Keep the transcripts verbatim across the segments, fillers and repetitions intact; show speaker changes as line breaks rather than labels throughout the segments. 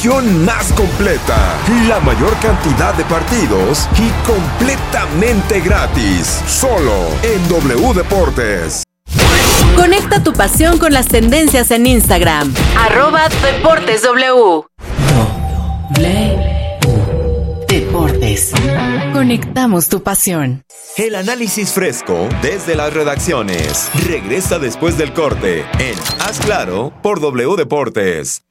Más completa, la mayor cantidad de partidos y completamente gratis, solo en W Deportes.
Conecta tu pasión con las tendencias en Instagram, arroba Deportes W. Deportes. Conectamos tu pasión.
El análisis fresco desde las redacciones regresa después del corte en Haz Claro por W Deportes.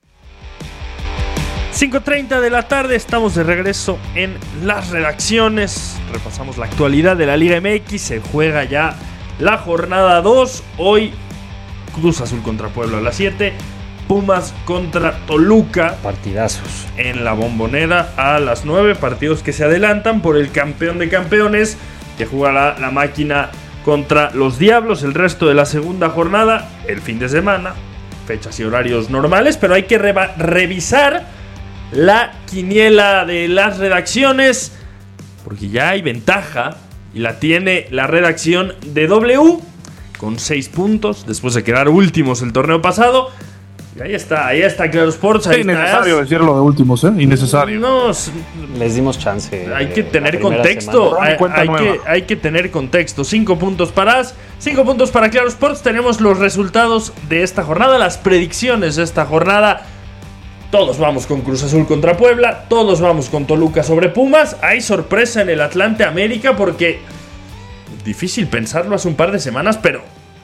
cinco treinta de la tarde, estamos de regreso en las redacciones. Repasamos la actualidad de la Liga M X. Se juega ya la jornada dos. Hoy Cruz Azul contra Puebla a las siete. Pumas contra Toluca.
Partidazos.
En la Bombonera a las nueve. Partidos que se adelantan por el campeón de campeones, que jugará la máquina contra los Diablos. El resto de la segunda jornada, el fin de semana. Fechas y horarios normales, pero hay que reva- revisar la quiniela de las redacciones, porque ya hay ventaja y la tiene la redacción de W con seis puntos después de quedar últimos el torneo pasado. Y ahí está, ahí está Claro Sports.
Es innecesario decirlo de últimos, ¿eh? Innecesario.
No,
les dimos chance.
Hay que tener contexto. Hay, hay, que, hay que tener contexto. Cinco puntos para As, cinco puntos para Claro Sports. Tenemos los resultados de esta jornada, las predicciones de esta jornada. Todos vamos con Cruz Azul contra Puebla. Todos vamos con Toluca sobre Pumas. Hay sorpresa en el Atlante América porque difícil pensarlo hace un par de semanas, pero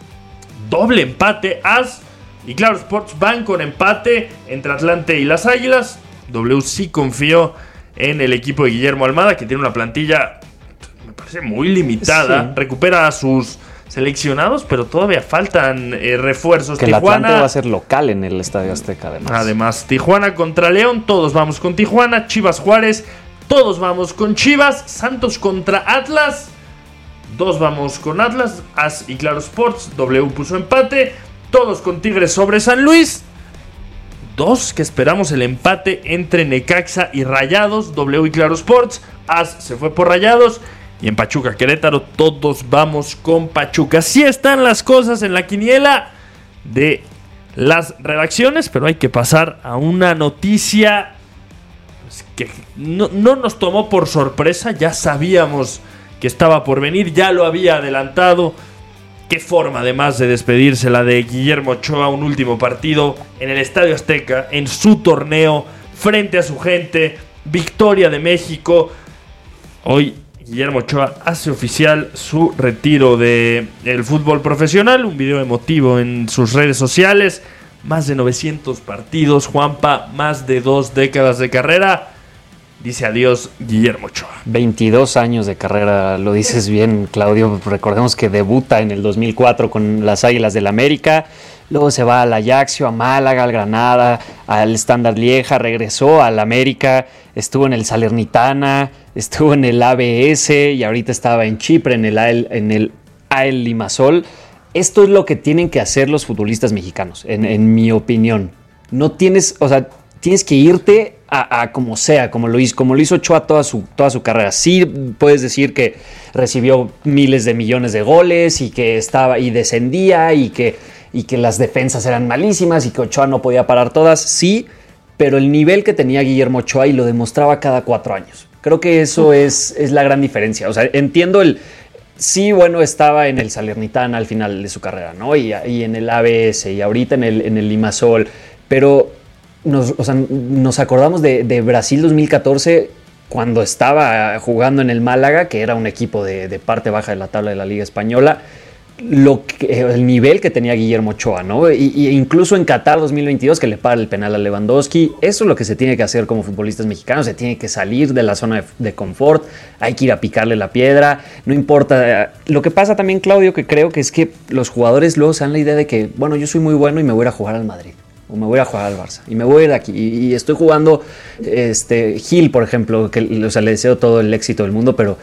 doble empate. As y Claro Sports van con empate entre Atlante y las Águilas. W sí confió en el equipo de Guillermo Almada, que tiene una plantilla, me parece, muy limitada. Sí. Recupera a sus seleccionados, pero todavía faltan eh, refuerzos.
Que Tijuana, el Atlante va a ser local en el Estadio Azteca, además.
Además, Tijuana contra León, todos vamos con Tijuana. Chivas Juárez, todos vamos con Chivas. Santos contra Atlas, dos vamos con Atlas. As y Claro Sports, W puso empate. Todos con Tigres sobre San Luis. Dos que esperamos el empate entre Necaxa y Rayados, W y Claro Sports. As se fue por Rayados. Y en Pachuca Querétaro, todos vamos con Pachuca. Así están las cosas en la quiniela de las redacciones, pero hay que pasar a una noticia que no, no nos tomó por sorpresa. Ya sabíamos que estaba por venir, ya lo había adelantado. Qué forma además de despedirse la de Guillermo Ochoa, un último partido en el Estadio Azteca, en su torneo, frente a su gente, victoria de México. Hoy Guillermo Ochoa hace oficial su retiro del fútbol profesional. Un video emotivo en sus redes sociales. Más de novecientos partidos, Juanpa, más de dos décadas de carrera. Dice adiós Guillermo Ochoa.
veintidós años de carrera, lo dices bien, Claudio. Recordemos que debuta en el dos mil cuatro con las Águilas del América. Luego se va al Ajaxio, a Málaga, al Granada, al Standard Lieja, regresó al América, estuvo en el Salernitana, estuvo en el A B S y ahorita estaba en Chipre, en el A E L, en el A E L Limassol. Esto es lo que tienen que hacer los futbolistas mexicanos, en, en mi opinión. No tienes, o sea, tienes que irte a, a como sea, como lo hizo, como lo hizo Ochoa toda su, toda su carrera. Sí puedes decir que recibió miles de millones de goles y que estaba y descendía y que y que las defensas eran malísimas y que Ochoa no podía parar todas, sí, pero el nivel que tenía Guillermo Ochoa y lo demostraba cada cuatro años. Creo que eso es, es la gran diferencia. O sea, entiendo el... Sí, bueno, estaba en el Salernitana al final de su carrera, ¿no? Y, y en el A B S y ahorita en el, en el Limassol, pero nos, o sea, nos acordamos de, de Brasil dos mil catorce cuando estaba jugando en el Málaga, que era un equipo de, de parte baja de la tabla de la Liga Española. Lo que, el nivel que tenía Guillermo Ochoa, ¿no? Y, y incluso en Qatar dos mil veintidós, que le para el penal a Lewandowski. Eso es lo que se tiene que hacer como futbolistas mexicanos. Se tiene que salir de la zona de, de confort. Hay que ir a picarle la piedra. No importa. Lo que pasa también, Claudio, que creo que es que los jugadores luego se dan la idea de que, bueno, yo soy muy bueno y me voy a ir a jugar al Madrid. O me voy a jugar al Barça. Y me voy a ir de aquí. Y, y estoy jugando este, Gil, por ejemplo, que o sea, le deseo todo el éxito del mundo, pero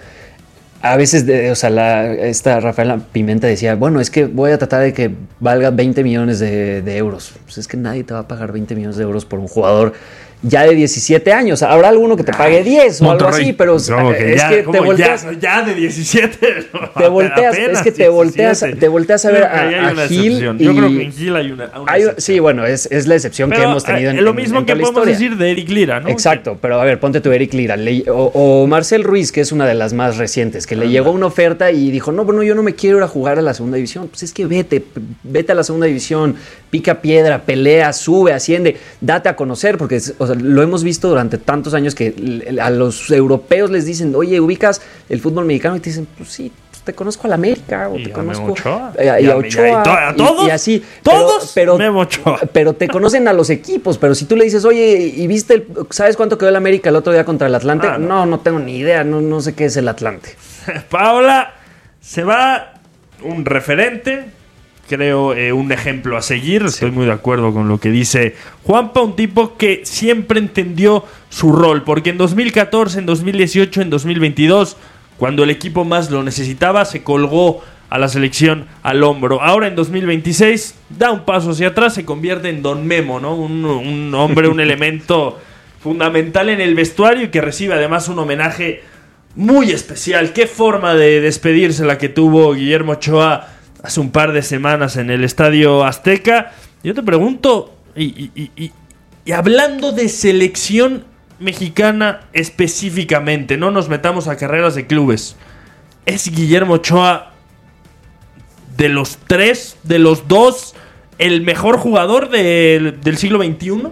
a veces, de, o sea, la, esta Rafaela Pimenta decía, bueno, es que voy a tratar de que valga veinte millones de, de euros. Pues es que nadie te va a pagar veinte millones de euros por un jugador ya de diecisiete años. Habrá alguno que te pague diez o algo así, pero
que
es
ya,
que te volteas.
Ya, ya de diecisiete.
Te volteas, es que te volteas, te volteas a ver a, a Gil.
Yo creo que en Gil hay una, una
hay, sí, bueno, es, es la excepción
pero
que hemos tenido en,
en, lo
en,
mismo
en
que podemos
historia.
decir de Eric Lira, ¿no?
Exacto, pero a ver, ponte tu Eric Lira le, o, o Marcel Ruiz, que es una de las más recientes, que le llegó una oferta y dijo, no, bueno, yo no me quiero ir a jugar a la segunda división. Pues es que vete, vete a la segunda división, pica piedra, pelea, sube, asciende, date a conocer, porque o sea, lo hemos visto durante tantos años que a los europeos les dicen, oye, ubicas el fútbol mexicano, y te dicen, pues sí, te conozco a la América, o
y
te
a
conozco
Ochoa.
Eh, y a Ochoa,
y a, a todos,
y, y así,
todos,
pero, pero, pero te conocen a los equipos. Pero si tú le dices, oye, ¿y viste el, sabes cuánto quedó el América el otro día contra el Atlante? Ah, no. no, no tengo ni idea, no, no sé qué es el Atlante.
Paola, se va un referente, creo eh, un ejemplo a seguir. Estoy sí. muy de acuerdo con lo que dice Juanpa, un tipo que siempre entendió su rol, porque en dos mil catorce, en dos mil dieciocho, en dos mil veintidós, cuando el equipo más lo necesitaba, se colgó a la selección al hombro. Ahora en dos mil veintiséis da un paso hacia atrás, se convierte en Don Memo, ¿no? Un, un hombre, un elemento fundamental en el vestuario y que recibe además un homenaje muy especial. Qué forma de despedirse la que tuvo Guillermo Ochoa hace un par de semanas en el Estadio Azteca. Yo te pregunto, y, y, y, y hablando de selección mexicana específicamente, no nos metamos a carreras de clubes, ¿es Guillermo Ochoa de los tres, de los dos, el mejor jugador de, del siglo veintiuno?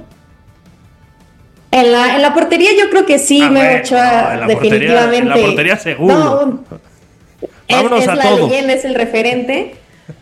En la, en la portería yo creo que sí, ah, Memo bueno, Ochoa,
no,
definitivamente.
Portería, en la portería seguro.
No,
Vámonos
es, es
a
la
todos.
leyenda, es el referente,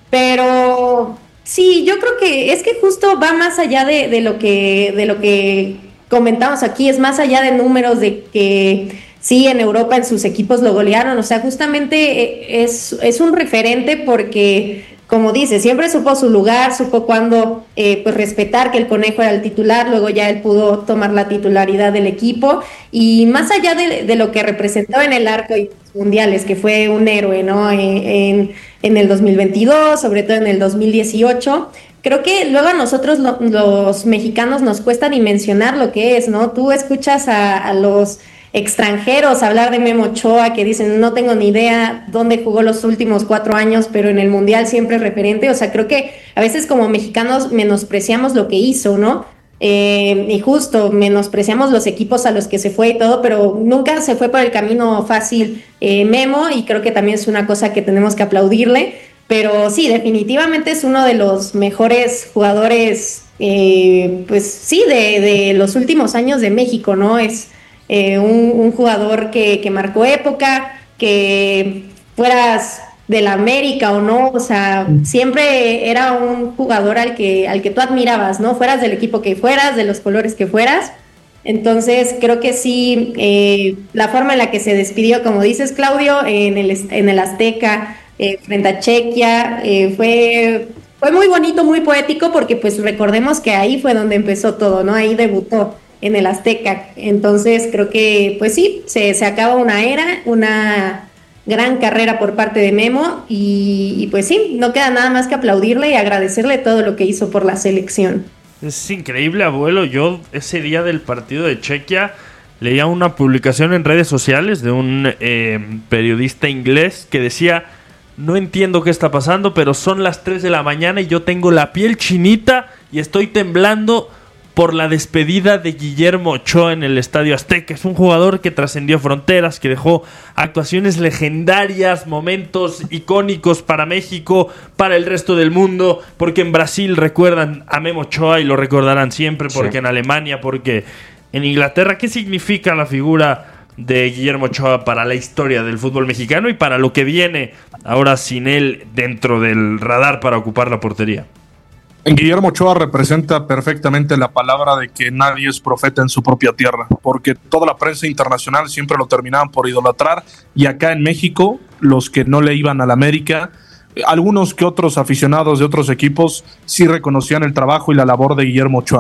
pero sí, yo creo que es que justo va más allá de, de lo que de lo que comentamos aquí, es más allá de números, de que sí, en Europa en sus equipos lo golearon, o sea, justamente es, es un referente porque, como dice, siempre supo su lugar, supo cuándo eh, pues respetar que el Conejo era el titular, luego ya él pudo tomar la titularidad del equipo, y más allá de, de lo que representó en el arco y mundiales, que fue un héroe, ¿no? En, en, en el dos mil veintidós, sobre todo en el dos mil dieciocho, creo que luego a nosotros lo, los mexicanos nos cuesta dimensionar lo que es, ¿no? Tú escuchas a, a los extranjeros hablar de Memo Ochoa, que dicen, no tengo ni idea dónde jugó los últimos cuatro años, pero en el Mundial siempre es referente. O sea, creo que a veces como mexicanos menospreciamos lo que hizo, ¿no? Eh, y justo menospreciamos los equipos a los que se fue y todo, pero nunca se fue por el camino fácil eh, Memo, y creo que también es una cosa que tenemos que aplaudirle. Pero sí, definitivamente es uno de los mejores jugadores, eh, pues sí, de, de los últimos años de México, ¿no? Es eh, un, un jugador que, que marcó época, que fueras de la América o no, o sea, siempre era un jugador al que, al que tú admirabas, ¿no? Fueras del equipo que fueras, de los colores que fueras. Entonces creo que sí, eh, la forma en la que se despidió, como dices, Claudio, en el, en el Azteca, Eh, frente a Chequia, eh, fue, fue muy bonito, muy poético, porque pues recordemos que ahí fue donde empezó todo, ¿no? Ahí debutó en el Azteca. Entonces creo que pues sí, se, se acaba una era, una gran carrera por parte de Memo, y, y pues sí, no queda nada más que aplaudirle y agradecerle todo lo que hizo por la selección.
Es increíble, abuelo. Yo ese día del partido de Chequia leía una publicación en redes sociales de un eh, periodista inglés que decía: no entiendo qué está pasando, pero son las tres de la mañana y yo tengo la piel chinita y estoy temblando por la despedida de Guillermo Ochoa en el Estadio Azteca. Es un jugador que trascendió fronteras, que dejó actuaciones legendarias, momentos icónicos para México, para el resto del mundo, porque en Brasil recuerdan a Memo Ochoa y lo recordarán siempre, porque sí. En Alemania, porque en Inglaterra. ¿Qué significa la figura de Guillermo Ochoa para la historia del fútbol mexicano y para lo que viene ahora sin él dentro del radar para ocupar la portería?
Guillermo Ochoa representa perfectamente la palabra de que nadie es profeta en su propia tierra, porque toda la prensa internacional siempre lo terminaban por idolatrar, y acá en México, los que no le iban a la América, algunos que otros aficionados de otros equipos sí reconocían el trabajo y la labor de Guillermo Ochoa.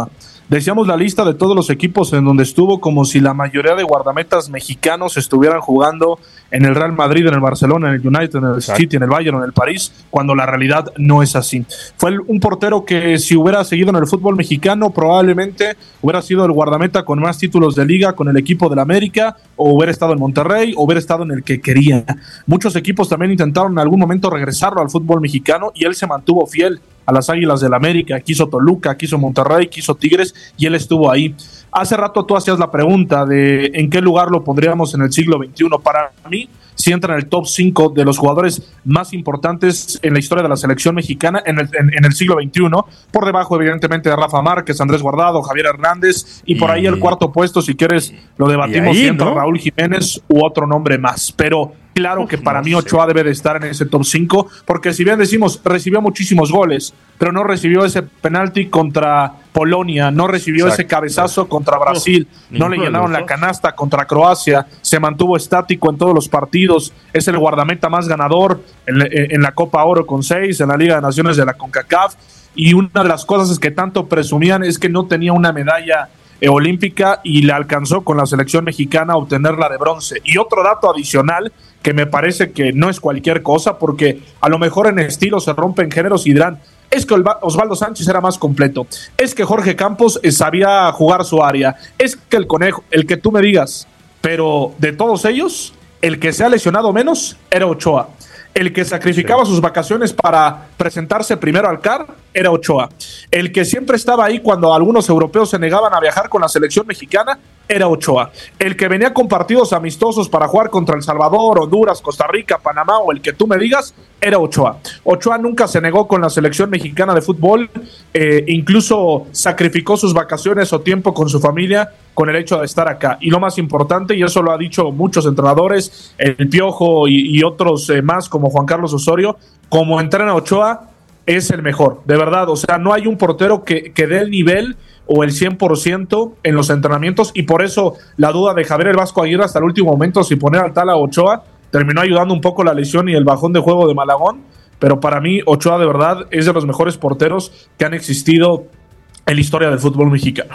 Decíamos la lista de todos los equipos en donde estuvo como si la mayoría de guardametas mexicanos estuvieran jugando en el Real Madrid, en el Barcelona, en el United, en el Exacto. City, en el Bayern, en el París, cuando la realidad no es así. Fue el, un portero que si hubiera seguido en el fútbol mexicano probablemente hubiera sido el guardameta con más títulos de liga con el equipo del América, o hubiera estado en Monterrey, o hubiera estado en el que quería. Muchos equipos también intentaron en algún momento regresarlo al fútbol mexicano y él se mantuvo fiel a las Águilas del América, quiso Toluca, quiso Monterrey, quiso Tigres y él estuvo ahí. Hace rato tú hacías la pregunta de en qué lugar lo pondríamos en el siglo veintiuno. Para mí, si entra en el top cinco de los jugadores más importantes en la historia de la selección mexicana en el, en, en el siglo veintiuno, por debajo evidentemente de Rafa Márquez, Andrés Guardado, Javier Hernández y por y, ahí el cuarto puesto, si quieres lo debatimos, ahí, si entra, ¿no?, Raúl Jiménez u otro nombre más, pero claro que para mí Ochoa debe de estar en ese top cinco, porque si bien decimos, recibió muchísimos goles, pero no recibió ese penalti contra Polonia, no recibió Exacto. ese cabezazo contra Brasil, no, no le llenaron la canasta contra Croacia, se mantuvo estático en todos los partidos, es el guardameta más ganador en, en la Copa Oro con seis, en la Liga de Naciones de la CONCACAF, y una de las cosas es que tanto presumían es que no tenía una medalla eh, olímpica y le alcanzó con la selección mexicana a obtener la de bronce. Y otro dato adicional que me parece que no es cualquier cosa, porque a lo mejor en estilo se rompen géneros y dirán, es que Osvaldo Sánchez era más completo, es que Jorge Campos sabía jugar su área, es que el Conejo, el que tú me digas, pero de todos ellos, el que se ha lesionado menos era Ochoa. El que sacrificaba sí. sus vacaciones para presentarse primero al C A R era Ochoa. El que siempre estaba ahí cuando algunos europeos se negaban a viajar con la selección mexicana era Ochoa. El que venía con partidos amistosos para jugar contra El Salvador, Honduras, Costa Rica, Panamá o el que tú me digas, era Ochoa. Ochoa nunca se negó con la selección mexicana de fútbol, eh, incluso sacrificó sus vacaciones o tiempo con su familia con el hecho de estar acá. Y lo más importante, y eso lo ha dicho muchos entrenadores, el Piojo y, y otros eh, más como Juan Carlos Osorio, como entrena Ochoa, es el mejor, de verdad. O sea, no hay un portero que, que dé el nivel o el cien por ciento en los entrenamientos, y por eso la duda de Javier El Vasco Aguirre hasta el último momento si poner al tal a Ochoa terminó ayudando un poco la lesión y el bajón de juego de Malagón, pero para mí Ochoa de verdad es de los mejores porteros que han existido en la historia del fútbol mexicano.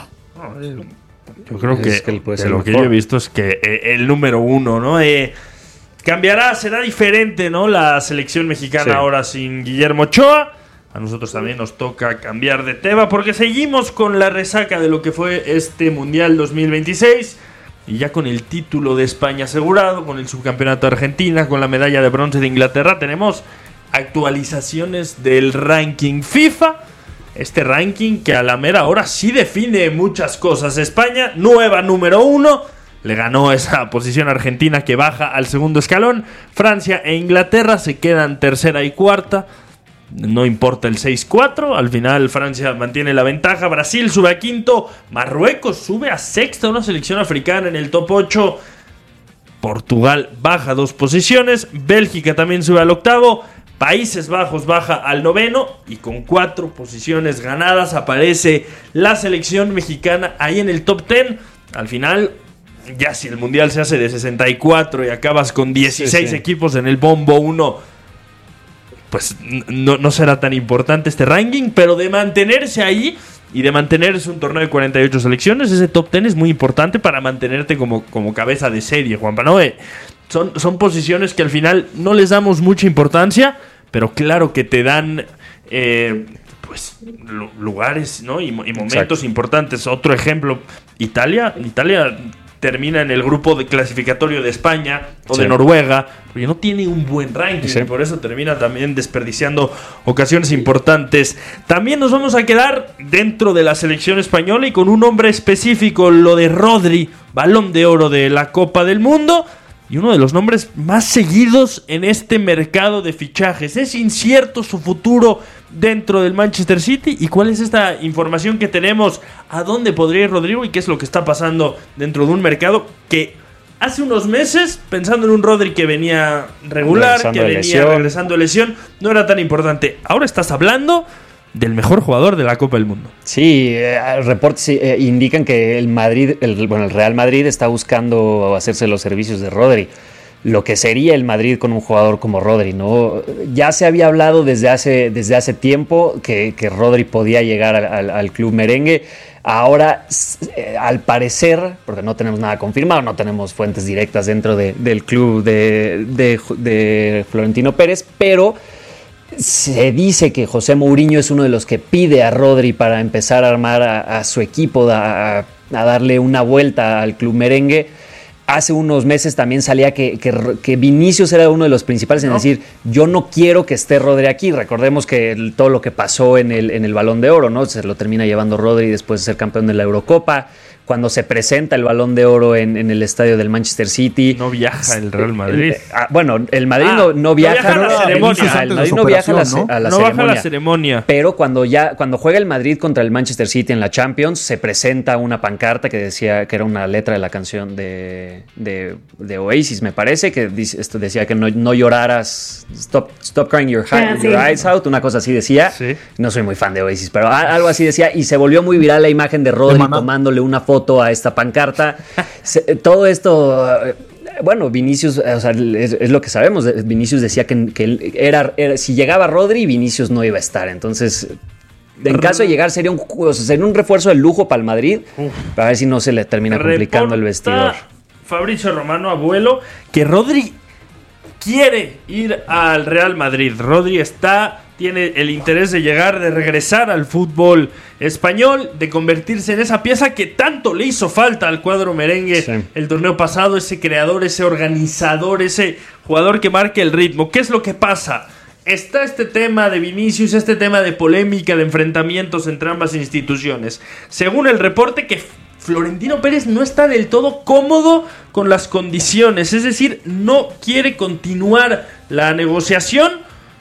Yo creo que, que de lo que yo he visto es que eh, el número uno, ¿no? Eh, cambiará, será diferente, ¿no? La selección mexicana sí. ahora sin Guillermo Ochoa. A nosotros también nos toca cambiar de tema porque seguimos con la resaca de lo que fue este Mundial dos mil veintiséis y ya con el título de España asegurado, con el subcampeonato de Argentina, con la medalla de bronce de Inglaterra. Tenemos actualizaciones del ranking FIFA. Este ranking que a la mera hora sí define muchas cosas. España, nueva número uno, le ganó esa posición a Argentina que baja al segundo escalón. Francia e Inglaterra se quedan tercera y cuarta. No importa el seis cuatro, al final Francia mantiene la ventaja. Brasil sube a quinto, Marruecos sube a sexta, una selección africana en el top ocho. Portugal baja dos posiciones, Bélgica también sube al octavo. Países Bajos baja al noveno y con cuatro posiciones ganadas aparece la selección mexicana ahí en el top diez. Al final, ya si el mundial se hace de sesenta y cuatro y acabas con dieciséis sí, sí. equipos en el bombo uno, pues no, no será tan importante este ranking, pero de mantenerse ahí y de mantenerse un torneo de cuarenta y ocho selecciones, ese top diez es muy importante para mantenerte como, como cabeza de serie, Juanpa, ¿no? Eh, Son, son posiciones que al final no les damos mucha importancia, pero claro que te dan eh, pues lugares, ¿no? y, y momentos Exacto. importantes. Otro ejemplo, Italia. Italia termina en el grupo de clasificatorio de España o sí. de Noruega, porque no tiene un buen ranking, sí. y por eso termina también desperdiciando ocasiones importantes. También nos vamos a quedar dentro de la selección española y con un nombre específico, lo de Rodri, Balón de Oro de la Copa del Mundo. Y uno de los nombres más seguidos en este mercado de fichajes. Es incierto su futuro dentro del Manchester City. ¿Y cuál es esta información que tenemos? ¿A dónde podría ir Rodrigo? ¿Y qué es lo que está pasando dentro de un mercado que hace unos meses, pensando en un Rodri que venía regular, regresando que venía lesión. regresando de lesión, no era tan importante? Ahora estás hablando del mejor jugador de la Copa del Mundo.
Sí, eh, reportes eh, indican que el Madrid, el, bueno, el Real Madrid está buscando hacerse los servicios de Rodri. Lo que sería el Madrid con un jugador como Rodri, ¿no? Ya se había hablado desde hace, desde hace tiempo que, que Rodri podía llegar al, al, al club merengue. Ahora, eh, al parecer, porque no tenemos nada confirmado, no tenemos fuentes directas dentro de, del club de, de, de Florentino Pérez, pero se dice que José Mourinho es uno de los que pide a Rodri para empezar a armar a, a su equipo, a, a darle una vuelta al club merengue. Hace unos meses también salía que, que, que Vinicius era uno de los principales en no. decir, yo no quiero que esté Rodri aquí. Recordemos que el, todo lo que pasó en el, en el Balón de Oro, ¿no? Se lo termina llevando Rodri después de ser campeón de la Eurocopa. Cuando se presenta el Balón de Oro en, en el estadio del Manchester City.
No viaja el Real Madrid.
Eh, ah, bueno, el Madrid ah, no, no viaja,
no viaja a la ceremonia.
Ah, el Madrid no viaja a la,
¿no?
a la
no
ceremonia.
baja la ceremonia.
Pero cuando ya cuando juega el Madrid contra el Manchester City en la Champions, se presenta una pancarta que decía que era una letra de la canción de, de, de Oasis, me parece, que dice, esto decía que no, no lloraras, stop, stop crying your,
ah,
your
sí.
eyes out, una cosa así decía.
Sí.
No soy muy fan de Oasis, pero algo así decía, y se volvió muy viral la imagen de Rodri de tomándole una foto a esta pancarta. Carta, todo esto, bueno, Vinicius, o sea, es, es lo que sabemos. Vinicius decía que, que él era, era, si llegaba Rodri, Vinicius no iba a estar. Entonces, en caso de llegar, sería un, o sea, sería un refuerzo de lujo para el Madrid, Uf. para ver si no se le termina complicando el vestidor.
Fabricio Romano, abuelo, que Rodri quiere ir al Real Madrid. Rodri está, tiene el interés de llegar, de regresar al fútbol español, de convertirse en esa pieza que tanto le hizo falta al cuadro merengue sí. el torneo pasado, ese creador, ese organizador, ese jugador que marque el ritmo. ¿Qué es lo que pasa? Está este tema de Vinicius, este tema de polémica, de enfrentamientos entre ambas instituciones. Según el reporte, que Florentino Pérez no está del todo cómodo con las condiciones, es decir, no quiere continuar la negociación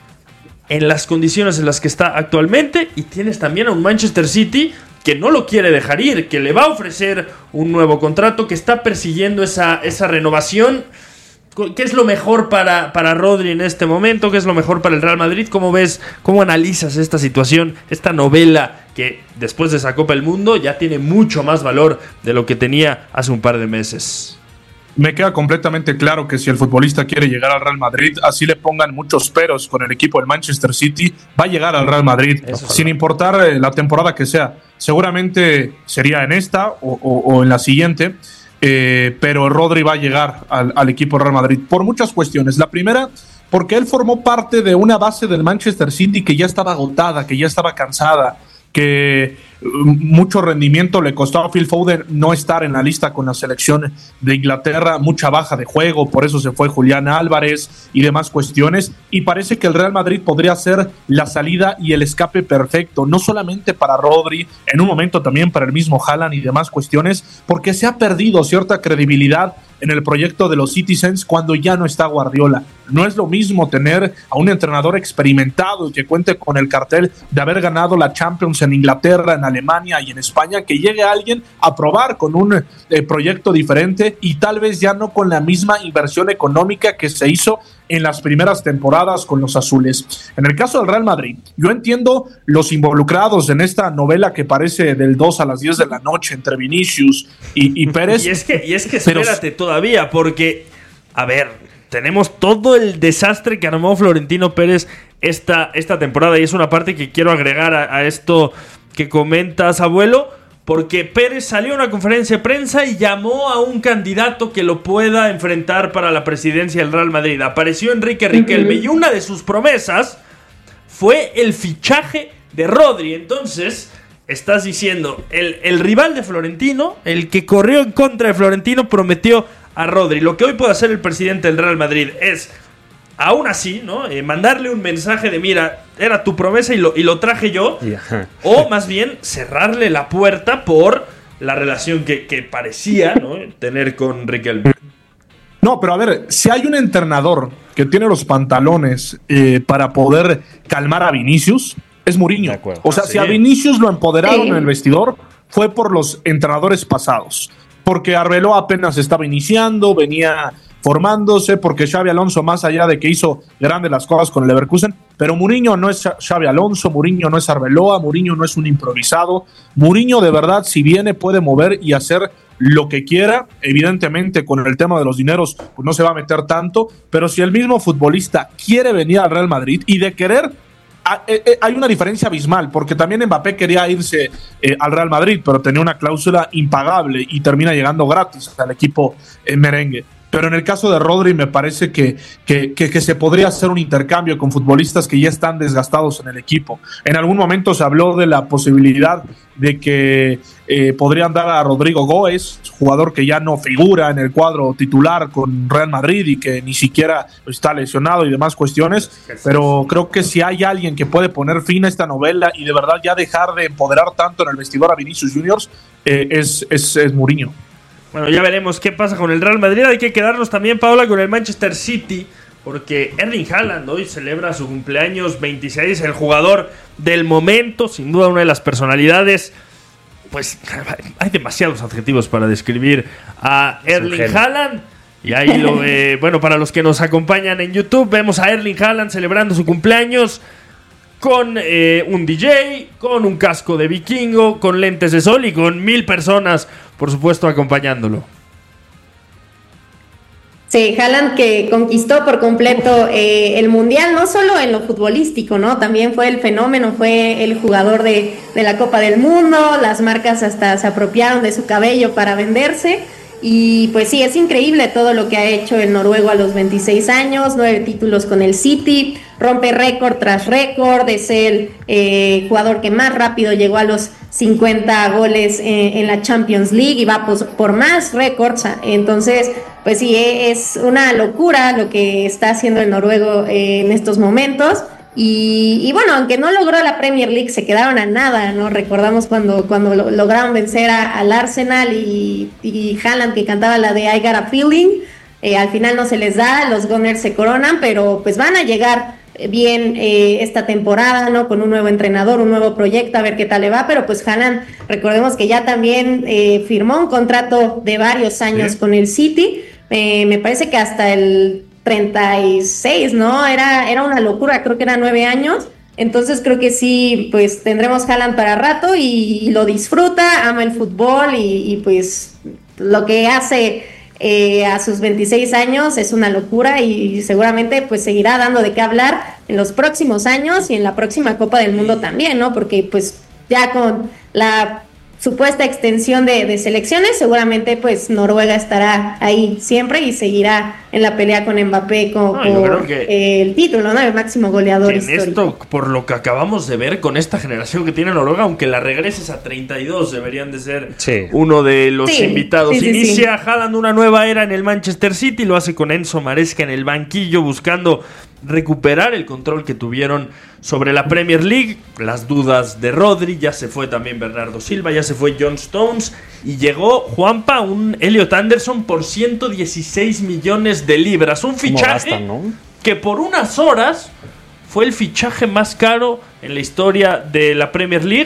en las condiciones en las que está actualmente, y tienes también a un Manchester City que no lo quiere dejar ir, que le va a ofrecer un nuevo contrato, que está persiguiendo esa, esa renovación. ¿Qué es lo mejor para, para Rodri en este momento? ¿Qué es lo mejor para el Real Madrid? ¿Cómo ves, cómo analizas esta situación, esta novela que después de esa Copa del Mundo ya tiene mucho más valor de lo que tenía hace un par de meses?
Me queda completamente claro que si el futbolista quiere llegar al Real Madrid, así le pongan muchos peros con el equipo del Manchester City, va a llegar al Real Madrid, Eso sin importar eh, la temporada que sea. Seguramente sería en esta o, o, o en la siguiente, eh, pero Rodri va a llegar al, al equipo Real Madrid por muchas cuestiones. La primera, porque él formó parte de una base del Manchester City que ya estaba agotada, que ya estaba cansada, que mucho rendimiento le costó a Phil Foden no estar en la lista con la selección de Inglaterra, mucha baja de juego, por eso se fue Julián Álvarez y demás cuestiones, y parece que el Real Madrid podría ser la salida y el escape perfecto, no solamente para Rodri, en un momento también para el mismo Haaland y demás cuestiones, porque se ha perdido cierta credibilidad en el proyecto de los Citizens cuando ya no está Guardiola. No es lo mismo tener a un entrenador experimentado y que cuente con el cartel de haber ganado la Champions en Inglaterra, en Alemania y en España, que llegue alguien a probar con un eh, proyecto diferente y tal vez ya no con la misma inversión económica que se hizo en las primeras temporadas con los azules. En el caso del Real Madrid, yo entiendo los involucrados en esta novela que parece del dos a las diez de la noche entre Vinicius y, y Pérez.
y es que, y es que espérate pero, todavía, porque, a ver, tenemos todo el desastre que armó Florentino Pérez esta, esta temporada, y es una parte que quiero agregar a, a esto que comentas, abuelo, porque Pérez salió a una conferencia de prensa y llamó a un candidato que lo pueda enfrentar para la presidencia del Real Madrid. Apareció Enrique Riquelme, uh-huh. y una de sus promesas fue el fichaje de Rodri. Entonces, estás diciendo, el, el rival de Florentino, el que corrió en contra de Florentino, prometió a Rodri. Lo que hoy puede hacer el presidente del Real Madrid es, aún así, ¿no? Eh, mandarle un mensaje de, mira, era tu promesa y lo, y lo traje yo. Yeah. O más bien cerrarle la puerta por la relación que, que parecía, ¿no?, tener con Riquelme.
No, pero a ver, si hay un entrenador que tiene los pantalones eh, para poder calmar a Vinicius, es Mourinho. O sea, ah, ¿sí? Si a Vinicius lo empoderaron sí. en el vestidor, fue por los entrenadores pasados. Porque Arbeloa apenas estaba iniciando, venía formándose, porque Xabi Alonso, más allá de que hizo grandes las cosas con el Leverkusen, pero Mourinho no es Xabi Alonso, Mourinho no es Arbeloa, Mourinho no es un improvisado. Mourinho, de verdad, si viene, puede mover y hacer lo que quiera. Evidentemente, con el tema de los dineros, pues no se va a meter tanto, pero si el mismo futbolista quiere venir al Real Madrid, y de querer, hay una diferencia abismal, porque también Mbappé quería irse eh, al Real Madrid, pero tenía una cláusula impagable y termina llegando gratis al equipo eh, merengue. Pero en el caso de Rodri me parece que, que, que, que se podría hacer un intercambio con futbolistas que ya están desgastados en el equipo. En algún momento se habló de la posibilidad de que eh, podrían dar a Rodrigo Góez, jugador que ya no figura en el cuadro titular con Real Madrid y que ni siquiera está lesionado y demás cuestiones, pero creo que si hay alguien que puede poner fin a esta novela y de verdad ya dejar de empoderar tanto en el vestidor a Vinicius Juniors, eh, es, es, es Mourinho.
Bueno, ya veremos qué pasa con el Real Madrid. Hay que quedarnos también, Paola, con el Manchester City, porque Erling Haaland hoy celebra su cumpleaños veintiséis, el jugador del momento, sin duda una de las personalidades. Pues hay demasiados adjetivos para describir a Erling Haaland. Y ahí lo ve. Bueno, para los que nos acompañan en YouTube, vemos a Erling Haaland celebrando su cumpleaños con eh, un D J, con un casco de vikingo, con lentes de sol y con mil personas, por supuesto, acompañándolo.
Sí, Haaland que conquistó por completo eh, el Mundial, no solo en lo futbolístico, ¿no? También fue el fenómeno, fue el jugador de, de la Copa del Mundo, las marcas hasta se apropiaron de su cabello para venderse. Y pues sí, es increíble todo lo que ha hecho el noruego a los veintiséis años, nueve títulos con el City, rompe récord tras récord, es el eh, jugador que más rápido llegó a los cincuenta goles en, en la Champions League y va por, por más récords. Entonces, pues sí, es una locura lo que está haciendo el noruego eh, en estos momentos. Y, y bueno, aunque no logró la Premier League, se quedaron a nada, ¿no? Recordamos cuando, cuando lo, lograron vencer a, al Arsenal y, y Haaland que cantaba la de I Got a Feeling, eh, al final no se les da, los Gunners se coronan, pero pues van a llegar bien eh, esta temporada, ¿no? Con un nuevo entrenador, un nuevo proyecto, a ver qué tal le va, pero pues Haaland, recordemos que ya también eh, firmó un contrato de varios años ¿Sí? con el City, eh, me parece que hasta el treinta y seis, ¿no? Era, era una locura, creo que eran nueve años. Entonces creo que sí, pues tendremos Haaland para rato y, y lo disfruta, ama el fútbol y, y pues lo que hace eh, a sus veintiséis años es una locura y seguramente pues seguirá dando de qué hablar en los próximos años y en la próxima Copa del Mundo también, ¿no? Porque pues ya con la supuesta extensión de, de selecciones, seguramente pues Noruega estará ahí siempre y seguirá en la pelea con Mbappé como no, por eh, el título, ¿no? El máximo goleador
en
histórico.
Esto, por lo que acabamos de ver con esta generación que tiene Noruega, aunque la regreses a treinta y dos, deberían de ser sí. uno de los sí, invitados. Sí, sí, Inicia sí. Haaland una nueva era en el Manchester City, lo hace con Enzo Maresca en el banquillo, buscando recuperar el control que tuvieron sobre la Premier League. Las dudas de Rodri, ya se fue también Bernardo Silva, ya se fue John Stones y llegó Juanpa, un Elliot Anderson por ciento dieciséis millones de libras, un fichaje basta, ¿no? que por unas horas fue el fichaje más caro en la historia de la Premier League,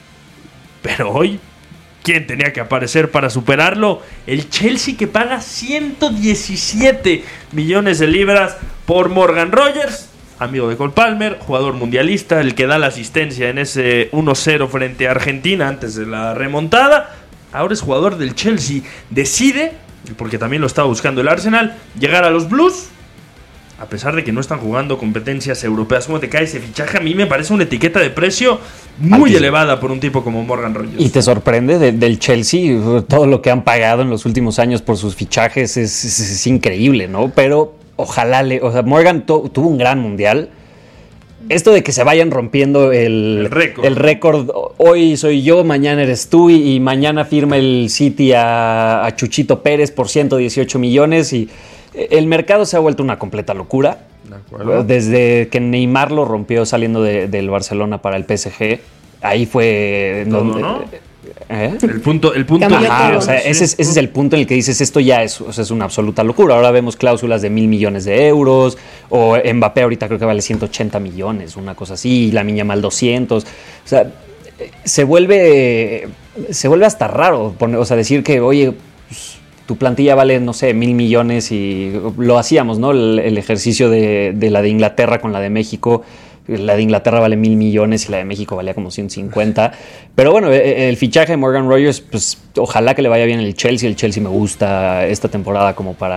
pero hoy ¿quién tenía que aparecer para superarlo? El Chelsea, que paga ciento diecisiete millones de libras por Morgan Rogers, amigo de Cole Palmer, jugador mundialista, el que da la asistencia en ese uno cero frente a Argentina antes de la remontada. Ahora es jugador del Chelsea. Decide, porque también lo estaba buscando el Arsenal, llegar a los Blues, a pesar de que no están jugando competencias europeas. ¿Cómo te cae ese fichaje? A mí me parece una etiqueta de precio muy Altísimo. elevada por un tipo como Morgan Rogers.
¿Y te sorprende de, del Chelsea? Todo lo que han pagado en los últimos años por sus fichajes es, es, es increíble, ¿no? Pero ojalá le... O sea, Morgan to, tuvo un gran mundial. Esto de que se vayan rompiendo el, el récord. El récord, hoy soy yo, mañana eres tú, y, y mañana firma el City a, a Chuchito Pérez por ciento dieciocho millones y el mercado se ha vuelto una completa locura. De acuerdo. Desde que Neymar lo rompió saliendo de, del Barcelona para el P S G, ahí fue
Todo,
donde...
¿no? ¿Eh? El punto, el punto
Ajá, o sea, ese, es, ese es el punto en el que dices esto ya es, o sea, es una absoluta locura. Ahora vemos cláusulas de mil millones de euros, o Mbappé ahorita creo que vale ciento ochenta millones, una cosa así, y Lamine Yamal doscientos. O sea, se vuelve se vuelve hasta raro, o sea, decir que, oye, pues, tu plantilla vale, no sé, mil millones y lo hacíamos, ¿no? El, el ejercicio de, de la de Inglaterra con la de México. La de Inglaterra vale mil millones y la de México valía como ciento cincuenta. Pero bueno, el fichaje de Morgan Rogers, pues ojalá que le vaya bien el Chelsea. El Chelsea me gusta esta temporada como para...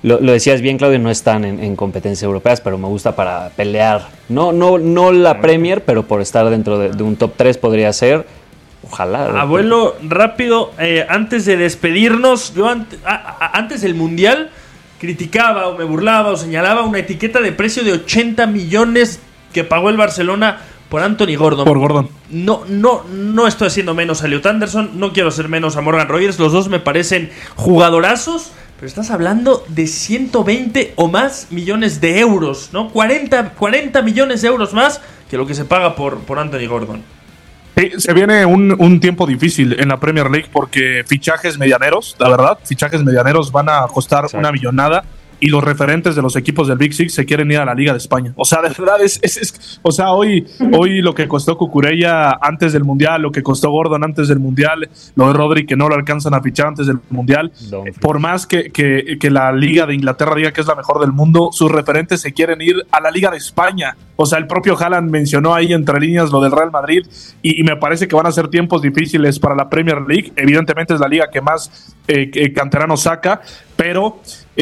lo, lo decías bien, Claudio, no están en, en competencias europeas, pero me gusta para pelear. No, no, no la Premier, pero por estar dentro de, de un top tres podría ser. Ojalá.
Abuelo, rápido, eh, antes de despedirnos, yo ante, a, a, antes del Mundial criticaba o me burlaba o señalaba una etiqueta de precio de ochenta millones que pagó el Barcelona por Anthony Gordon.
Por Gordon.
No, no, no estoy haciendo menos a Elliot Anderson, no quiero hacer menos a Morgan Rogers, los dos me parecen jugadorazos, pero estás hablando de ciento veinte o más millones de euros, ¿no? cuarenta, cuarenta millones de euros más que lo que se paga por, por Anthony Gordon.
Sí, se viene un, un tiempo difícil en la Premier League porque fichajes medianeros, la verdad, fichajes medianeros van a costar Exacto. una millonada y los referentes de los equipos del Big Six se quieren ir a la Liga de España. O sea, de verdad, es, es, es o sea, hoy, hoy lo que costó Cucurella antes del Mundial, lo que costó Gordon antes del Mundial, lo de Rodri que no lo alcanzan a fichar antes del Mundial, por más que, que, que la Liga de Inglaterra diga que es la mejor del mundo, sus referentes se quieren ir a la Liga de España. O sea, el propio Haaland mencionó ahí entre líneas lo del Real Madrid y, y me parece que van a ser tiempos difíciles para la Premier League. Evidentemente es la liga que más eh, que canteranos saca, pero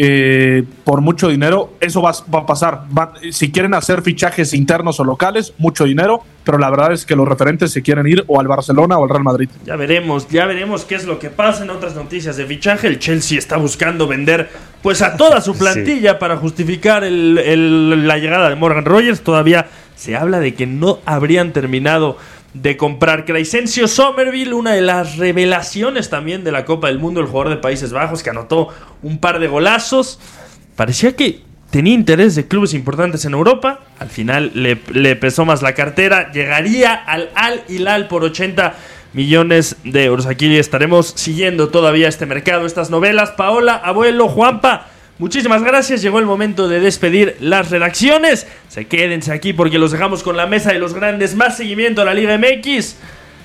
eh, por mucho dinero eso va, va a pasar. Va, si quieren hacer fichajes internos o locales, mucho dinero, pero la verdad es que los referentes se quieren ir o al Barcelona o al Real Madrid.
Ya veremos, ya veremos qué es lo que pasa en otras noticias de fichaje. El Chelsea está buscando vender pues a toda su plantilla sí. para justificar el, el, la llegada de Morgan Rogers. Todavía se habla de que no habrían terminado de comprar. Crescencio Somerville, una de las revelaciones también de la Copa del Mundo, el jugador de Países Bajos que anotó un par de golazos. Parecía que tenía interés de clubes importantes en Europa. Al final le, le pesó más la cartera. Llegaría al Al Hilal por ochenta millones de euros. Aquí estaremos siguiendo todavía este mercado, estas novelas. Paola, Abuelo, Juanpa, muchísimas gracias. Llegó el momento de despedir las redacciones. Se quédense aquí porque los dejamos con la mesa de los grandes. Más seguimiento a la Liga M X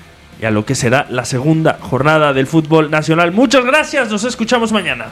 y a lo que será la segunda jornada del fútbol nacional. Muchas gracias, nos escuchamos mañana.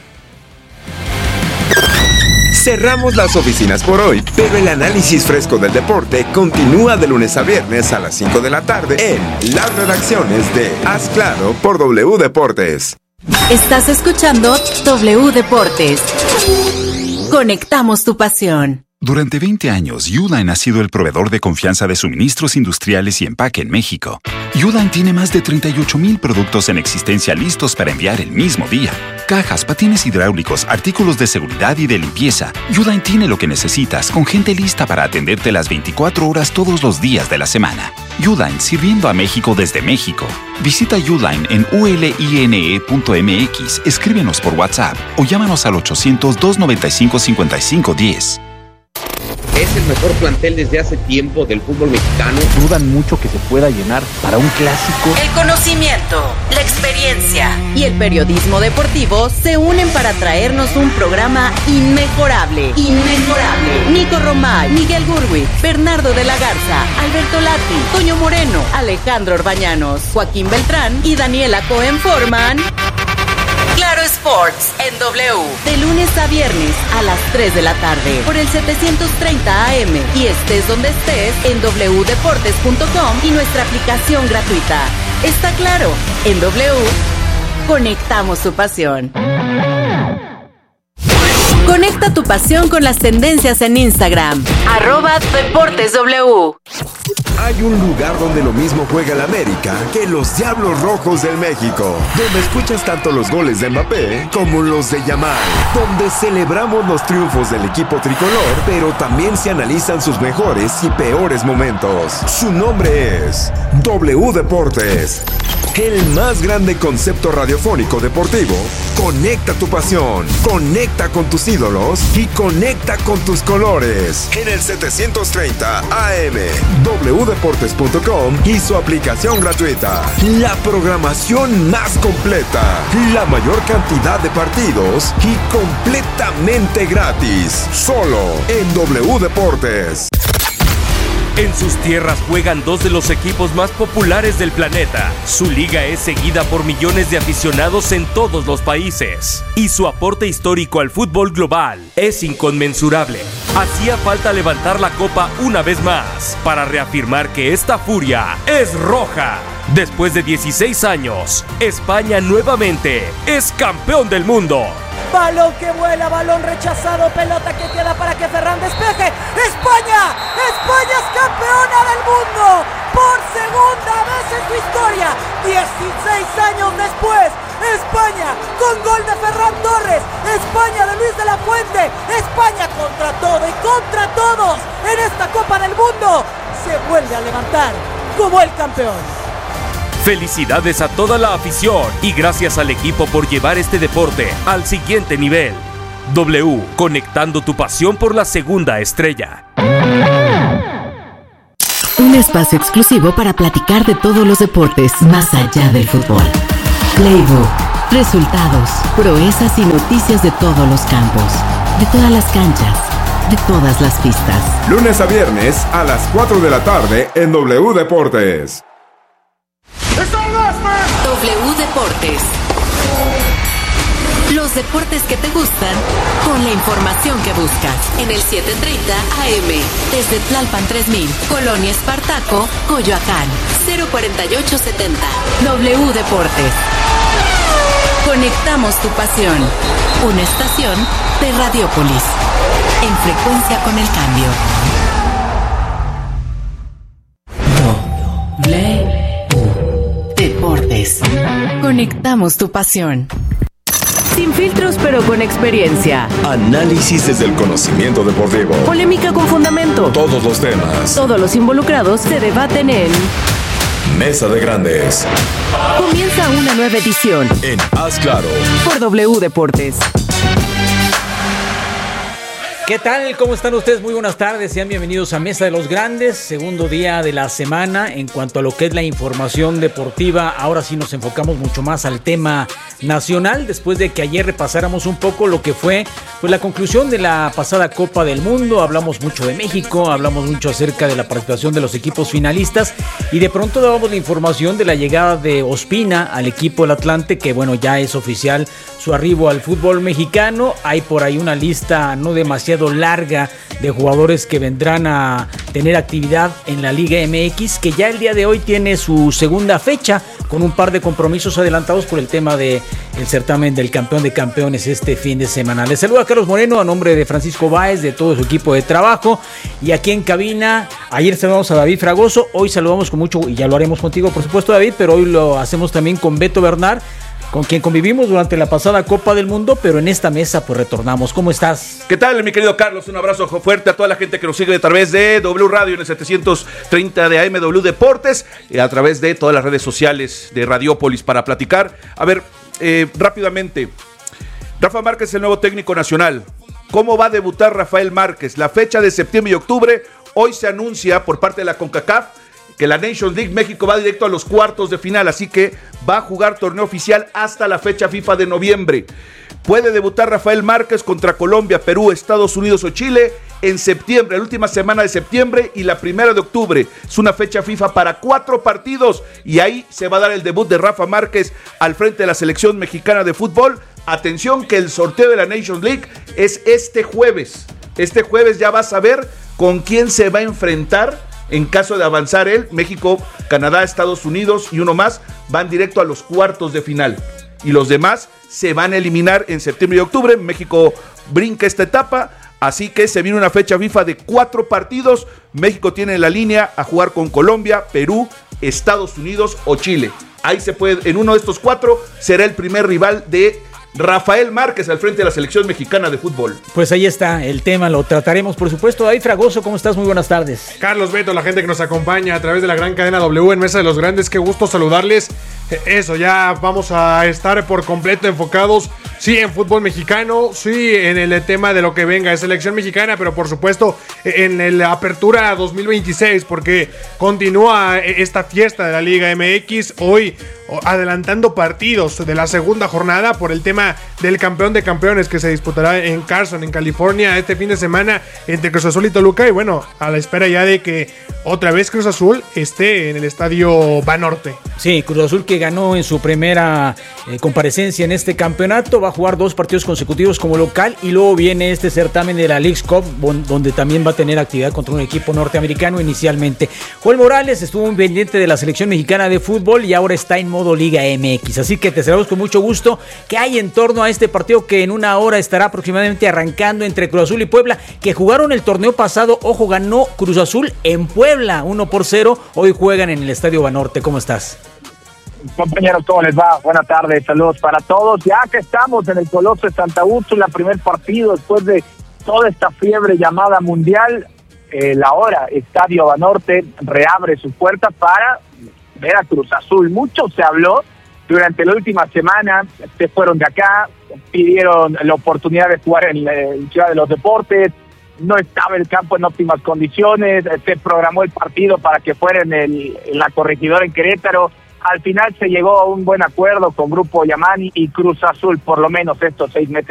Cerramos las oficinas por hoy, pero el análisis fresco del deporte continúa de lunes a viernes a las cinco de la tarde en las redacciones de Haz Claro por W Deportes.
Estás escuchando W Deportes. Conectamos tu pasión.
Durante veinte años, Uline ha sido el proveedor de confianza de suministros industriales y empaque en México. Uline tiene más de treinta y ocho mil productos en existencia listos para enviar el mismo día. Cajas, patines hidráulicos, artículos de seguridad y de limpieza. Uline tiene lo que necesitas, con gente lista para atenderte las veinticuatro horas todos los días de la semana. Uline, sirviendo a México desde México. Visita Uline en u l i n e punto m x, escríbenos por WhatsApp o llámanos al ochocientos, doscientos noventa y cinco, cincuenta y cinco diez.
Es el mejor plantel desde hace tiempo del fútbol mexicano.
Dudan mucho que se pueda llenar para un clásico.
El conocimiento, la experiencia y el periodismo deportivo se unen para traernos un programa inmejorable. Inmejorable. Nico Romay, Miguel Gurwitz, Bernardo de la Garza, Alberto Lati, Toño Moreno, Alejandro Orbañanos, Joaquín Beltrán y Daniela Cohen forman Claro Sports en W, de lunes a viernes a las tres de la tarde por el setecientos treinta A M y estés donde estés en w deportes punto com y nuestra aplicación gratuita. Está claro, en W conectamos tu pasión. Conecta tu pasión con las tendencias en Instagram, arroba Deportes W.
Hay un lugar donde lo mismo juega el América que los Diablos Rojos del México, donde escuchas tanto los goles de Mbappé como los de Yamal, donde celebramos los triunfos del equipo tricolor, pero también se analizan sus mejores y peores momentos. Su nombre es W Deportes, el más grande concepto radiofónico deportivo. Conecta tu pasión, conecta con tus ídolos y conecta con tus colores. En el setecientos treinta A M, w deportes punto com y su aplicación gratuita. La programación más completa, la mayor cantidad de partidos y completamente gratis. Solo en W Deportes.
En sus tierras juegan dos de los equipos más populares del planeta. Su liga es seguida por millones de aficionados en todos los países. Y su aporte histórico al fútbol global es inconmensurable. Hacía falta levantar la copa una vez más para reafirmar que esta furia es roja. Después de dieciséis años, España nuevamente es campeón del mundo.
balón que vuela, balón rechazado, pelota que queda para que Ferran despeje. ¡España! ¡España es campeona del mundo! Por segunda vez en su historia, dieciséis años después, España con gol de Ferran Torres, España de Luis de la Fuente, España contra todo y contra todos en esta Copa del Mundo, se vuelve a levantar como el campeón.
Felicidades a toda la afición y gracias al equipo por llevar este deporte al siguiente nivel. W, conectando tu pasión por la segunda estrella.
Un espacio exclusivo para platicar de todos los deportes más allá del fútbol. Playbook, resultados, proezas y noticias de todos los campos, de todas las canchas, de todas las pistas.
Lunes a viernes a las cuatro de la tarde en W Deportes.
W Deportes. Los deportes que te gustan con la información que buscas. En el setecientos treinta A M. Desde Tlalpan tres mil, Colonia Espartaco, Coyoacán. cero cuarenta y ocho setenta. W Deportes. Conectamos tu pasión. Una estación de Radiopolis. En frecuencia con el cambio. W Deportes. Conectamos tu pasión. Sin filtros pero con experiencia.
Análisis desde el conocimiento deportivo.
Polémica con fundamento.
Todos los temas.
Todos los involucrados se debaten en
Mesa de Grandes.
Comienza una nueva edición
En Haz Claro
por W Deportes.
¿Qué tal? ¿Cómo están ustedes? Muy buenas tardes, sean bienvenidos a Mesa de los Grandes, segundo día de la semana. En cuanto a lo que es la información deportiva, ahora sí nos enfocamos mucho más al tema nacional, después de que ayer repasáramos un poco lo que fue pues, la conclusión de la pasada Copa del Mundo. Hablamos mucho de México, hablamos mucho acerca de la participación de los equipos finalistas y de pronto dábamos la información de la llegada de Ospina al equipo del Atlante, que bueno, ya es oficial su arribo al fútbol mexicano. Hay por ahí una lista no demasiado larga de jugadores que vendrán a tener actividad en la Liga M X, que ya el día de hoy tiene su segunda fecha con un par de compromisos adelantados por el tema de el certamen del campeón de campeones este fin de semana. Les saluda a Carlos Moreno a nombre de Francisco Báez, de todo su equipo de trabajo, y aquí en cabina ayer saludamos a David Fragoso, hoy saludamos con mucho, y ya lo haremos contigo por supuesto David, pero hoy lo hacemos también con Beto Bernard, con quien convivimos durante la pasada Copa del Mundo, pero en esta mesa pues retornamos. ¿Cómo estás?
¿Qué tal, mi querido Carlos? Un abrazo fuerte a toda la gente que nos sigue a través de W Radio en el setecientos treinta de A M W Deportes, y a través de todas las redes sociales de Radiopolis para platicar. A ver, eh, rápidamente, Rafa Márquez es el nuevo técnico nacional. ¿Cómo va a debutar Rafael Márquez? La fecha de septiembre y octubre, hoy se anuncia por parte de la CONCACAF que la Nations League México va directo a los cuartos de final, así que va a jugar torneo oficial hasta la fecha FIFA de noviembre. Puede debutar Rafael Márquez contra Colombia, Perú, Estados Unidos o Chile en septiembre, la última semana de septiembre y la primera de octubre. Es una fecha FIFA para cuatro partidos y ahí se va a dar el debut de Rafa Márquez al frente de la selección mexicana de fútbol. Atención que el sorteo de la Nations League es este jueves. Este jueves ya vas a ver con quién se va a enfrentar. En caso de avanzar él, México, Canadá, Estados Unidos y uno más van directo a los cuartos de final. Y los demás se van a eliminar en septiembre y octubre. México brinca esta etapa, así que se viene una fecha FIFA de cuatro partidos. México tiene la línea a jugar con Colombia, Perú, Estados Unidos o Chile. Ahí se puede, en uno de estos cuatro será el primer rival de Rafael Márquez al frente de la selección mexicana de fútbol.
Pues ahí está el tema, lo trataremos por supuesto. David Fragoso, ¿cómo estás? Muy buenas tardes.
Carlos, Beto, la gente que nos acompaña a través de la gran cadena W en Mesa de los Grandes, qué gusto saludarles. Eso, ya vamos a estar por completo enfocados, sí, en fútbol mexicano, sí, en el tema de lo que venga de selección mexicana, pero por supuesto en la apertura dos mil veintiséis, porque continúa esta fiesta de la Liga M X, hoy adelantando partidos de la segunda jornada por el tema del campeón de campeones que se disputará en Carson, en California, este fin de semana entre Cruz Azul y Toluca, y bueno, a la espera ya de que otra vez Cruz Azul esté en el estadio Banorte.
Sí, Cruz Azul que que ganó en su primera eh, comparecencia en este campeonato. Va a jugar dos partidos consecutivos como local y luego viene este certamen de la Leagues Cup, donde también va a tener actividad contra un equipo norteamericano inicialmente. Joel Morales estuvo muy pendiente de la selección mexicana de fútbol y ahora está en modo Liga M X. Así que te saludamos con mucho gusto. ¿Qué hay en torno a este partido que en una hora estará aproximadamente arrancando entre Cruz Azul y Puebla, que jugaron el torneo pasado? Ojo, ganó Cruz Azul en Puebla uno por cero. Hoy juegan en el Estadio Banorte. ¿Cómo estás?
Compañeros, ¿cómo les va? Buenas tardes, saludos para todos. Ya que estamos en el Coloso de Santa Úrsula, primer partido después de toda esta fiebre llamada mundial. Eh, la hora Estadio Banorte reabre sus puertas para ver a Cruz Azul. Mucho se habló durante la última semana, se fueron de acá, pidieron la oportunidad de jugar en la Ciudad de los Deportes, no estaba el campo en óptimas condiciones, se programó el partido para que fuera en, el, en la Corregidora en Querétaro. Al final se llegó a un buen acuerdo con Grupo Yamani y Cruz Azul, por lo menos estos seis meses